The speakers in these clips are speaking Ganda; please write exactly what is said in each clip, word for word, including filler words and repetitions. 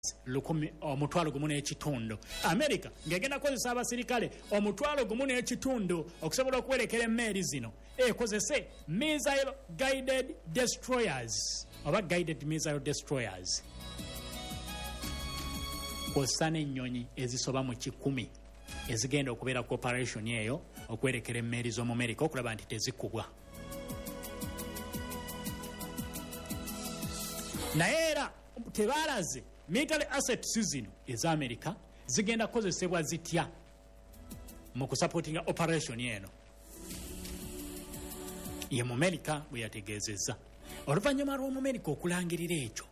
lukumi omutwalo gumu n'ekitundu. America ng'egenda kozesa abasirikale omutwalo gumu n'ekitundu okusobola okwerekera emmeeri zino ekozese missile guided destroyers oba guided missile destroyers kw'ossa n'ennyonyi ezisoba mu kikumi ezigenda okubeera ku operation eyo okwerekera emmeeri z'omu America okulaba nti tezikubwa. Naye era tebaalaze military assets zino eza America zigenda kozesebwa zitya mu kusupportinga operation eno. Ye mu America bwe yategeezezza oluvannyuma lw'omu America okulangirira ekyo,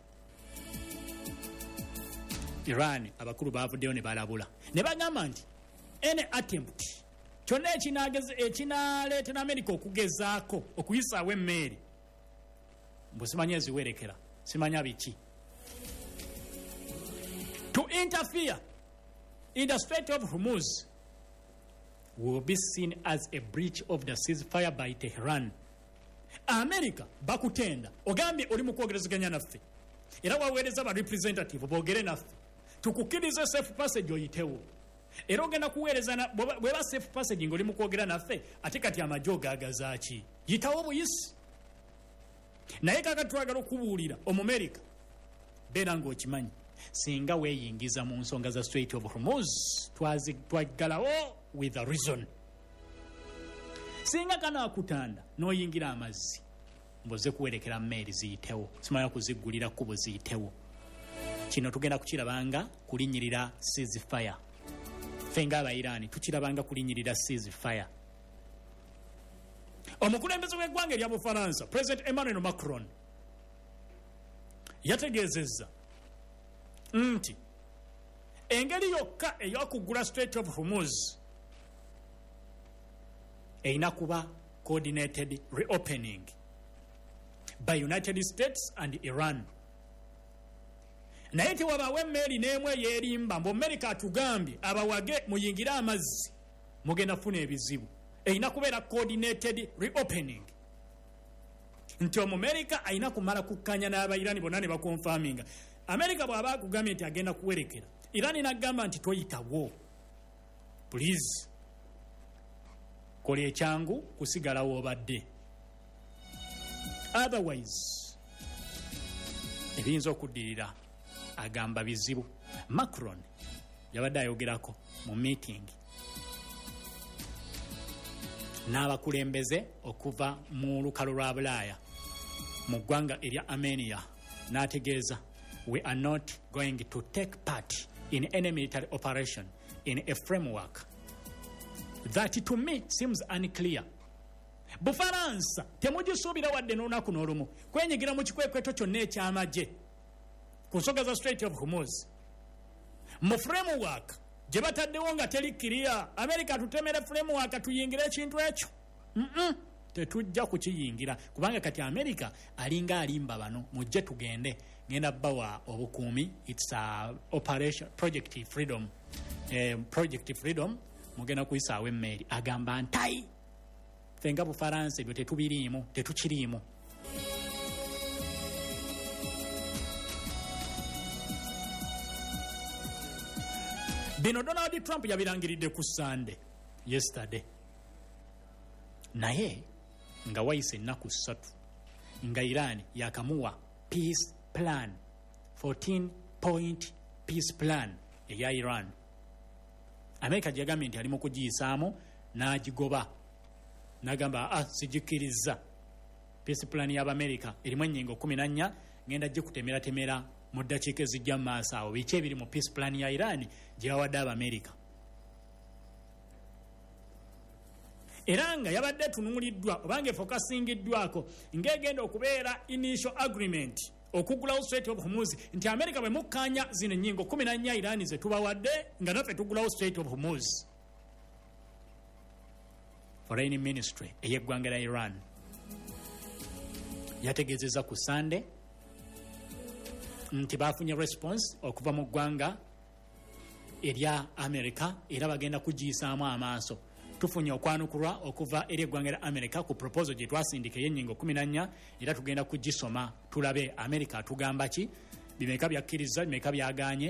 Iran abakulu baavuddeyo ne balabula ne bagamba nti any attempt kyonna ekinaleetera America okugezaako okuyisaawo emmeeri mbu simanya eziwerekera simanya biki to interfere in the Strait of Hormuz will be seen as a breach of the ceasefire by Tehran. America bakutenda ogambye oli mu kwogerezeganya naffe era waweereza ba representative boogere naffe tukukiriza safe passage oyitewo era ogenda kuweereza bweba safe passage ng'oli mu kwogera naffe ate kati amajo gaagazaaki yitawo buyisi. Naye kaka twagala okubuulira Omumerika beera ng'okimanyi singa weeyingiza mu nsonga za Strait of Hormuz twaggalawo with a reason. Singa kanaakutanda n'oyingira amazzi mboze kuwerekera mmeeri ziyitewo simanya kuziggulira kkubo ziyitewo. Kino tugenda kukirabanga kulinnyirira ceasefire. Ffe ng'Abayiraani tukirabanga kulinnyirira ceasefire. Omukulembeze w'eggwanga erya Bufalansa President Emmanuel Macron yategeezezza nti engeri yokka ey'okuggula Strait of Hormuz erina kuba coordinated reopening by United States and Iran. Naye tewabaawo emmeeri n'emu eyeerimba mbu America atugambye abawage muyingire amazzi mugenda funa ebizibu. Erina kubeera coordinated reopening. Nti Omumerika alina kumala kukkanya n'Abayiraani bonna ne bakonfaminga. America bw'aba akugambye nti agenda kuwerekera, Iran n'agamba nti toyitawo. Please kola ekyangu kusigalawo obadde. Otherwise ebiyinza okuddirira agamba bizibu. Macron yabadde ayogerako mu meeting n'abakulembeze okuva mu lukalu lwa Bulaaya mu ggwanga erya Armenia n'ategeeza we are not going to take part in any military operation in a framework that to me seems unclear. Bufaransa temugisuubira wadde n'olunaku n'olumu kwenyigira mu kikwekweto kyonna eky'amagye ku nsonga za Strait of Hormuz mu framework gye bataddewo nga teri clear. America tutemere framework tuyingire ekintu ekyo. Mm-mm. Tetujja kukiyingira kubanga kati America alinga alimba bano mujje tugende ngenda bawa obukuumi. It's a operation project freedom eh, project freedom mugenda kuyisaawo emmeeri agamba ntayi fenga Bufaransa ebyo tetubiriimu tetukiriimu. Bino Donald Trump yabirangiridde ku Sunday yesterday. Naye nga wayise ennaku ssatu nga Iran yakamuwa peace plan, fourteen point peace plan eya Iran. America gyagambye nti ali mu kugiyisaamu n'agigoba n'agamba ah sigikiriza peace plan y'Amerika erimu ennyingo kumi na nnya ngenda gikutemera temera mu ddakiika ezijja mu maaso awo biki ebiri mu peace plan ya Iran gye bawadde Abamerika. Era nga yabadde tunuuliddwa oba ng'efokasingiddwako ng'egenda okubeera initial agreement okuggulawo Strait of Hormuz nti America bwe mukkaanya zino ennyingo kumi na nnya Iran ze tubawadde nga naffe tuggulawo Strait of Hormuz. Foreign Ministry ey'eggwanga lya Iran yategeezezza ku Sunday nti baafunye response okuva mu ggwanga erya America era bagenda kugiyisaamu amaaso. Tufunye okwanukulwa okuva eri eggwanga lya America ku proposal gye twasindika ey'ennyingo kumi na nnya era tugenda kugisoma tulabe America atugamba ki bimeka byakkiriza bimeka byaganye